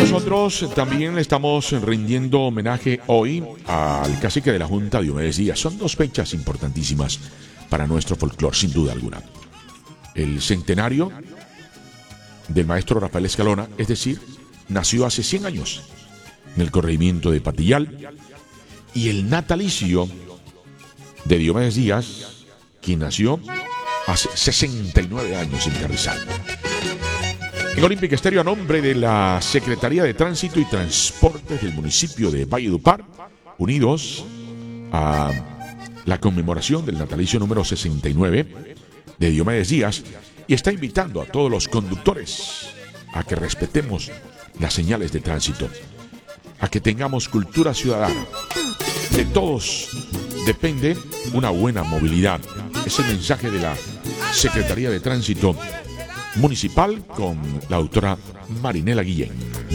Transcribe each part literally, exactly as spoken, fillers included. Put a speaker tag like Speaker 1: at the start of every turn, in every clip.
Speaker 1: nosotros también le estamos rindiendo homenaje hoy al cacique de la Junta, Diomedes Díaz. Son dos fechas importantísimas para nuestro folclore, sin duda alguna. El centenario del maestro Rafael Escalona, es decir, nació hace cien años en el corregimiento de Patillal, y el natalicio de Diomedes Díaz, quien nació hace sesenta y nueve años en Carrizal. En Olímpica Estéreo, a nombre de la Secretaría de Tránsito y Transportes del municipio de Valledupar, unidos a la conmemoración del natalicio número sesenta y nueve de Diomedes Díaz, y está invitando a todos los conductores a que respetemos las señales de tránsito, a que tengamos cultura ciudadana. De todos depende una buena movilidad. Es el mensaje de la Secretaría de Tránsito Municipal con la autora Marinela Guillén.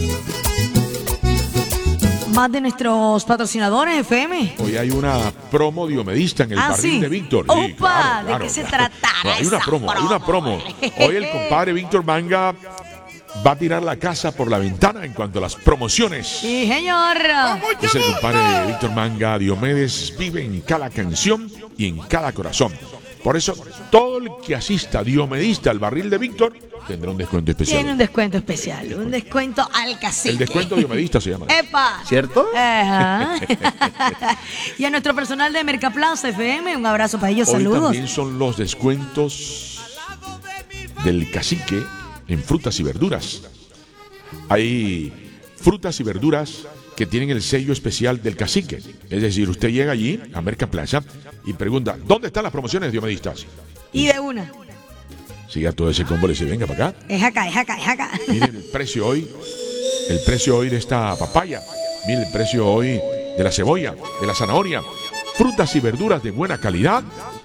Speaker 2: Más de nuestros patrocinadores F M.
Speaker 1: Hoy hay una promo diomedista en el
Speaker 2: ¿Ah,
Speaker 1: barril
Speaker 2: sí?
Speaker 1: de Víctor.
Speaker 2: ¡Opa!
Speaker 1: Sí, claro,
Speaker 2: ¿De
Speaker 1: claro,
Speaker 2: qué se
Speaker 1: claro.
Speaker 2: tratará
Speaker 1: No, hay una
Speaker 2: esa
Speaker 1: promo, hay una promo. Hoy el compadre Víctor Manga va a tirar la casa por la ventana en cuanto a las promociones.
Speaker 2: Sí, señor.
Speaker 1: Es el compadre Víctor Manga. Diomedes vive en cada canción y en cada corazón. Por eso, todo el que asista diomedista al barril de Víctor tendrá un descuento especial.
Speaker 2: Tiene un descuento especial, un descuento al cacique.
Speaker 1: El descuento diomedista se llama.
Speaker 2: ¡Epa!
Speaker 3: ¿Cierto?
Speaker 2: Ajá. Y a nuestro personal de Mercaplaza F M, un abrazo para ellos,
Speaker 1: Hoy
Speaker 2: saludos.
Speaker 1: también son los descuentos del cacique en frutas y verduras. Hay frutas y verduras que tienen el sello especial del cacique. Es decir, usted llega allí a Mercaplaza y pregunta, ¿dónde están las promociones diomedistas?
Speaker 2: Y de una.
Speaker 1: Siga todo ese combo y dice, venga para acá.
Speaker 2: Es acá, es acá, es acá.
Speaker 1: Miren el precio hoy, el precio hoy de esta papaya. Miren el precio hoy de la cebolla, de la zanahoria. Frutas y verduras de buena calidad